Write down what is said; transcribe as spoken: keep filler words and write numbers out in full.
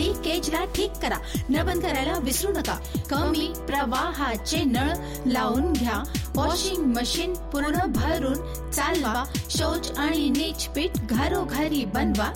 लिकेजला ठीक करा. नळ बंद करायला विसरू नका. कमी प्रवाहाचे नळ लावून घ्या. वॉशिंग मशीन पूर्ण भरून चालवा. शौच आणि नीच पीठ घरोघरी बनवा.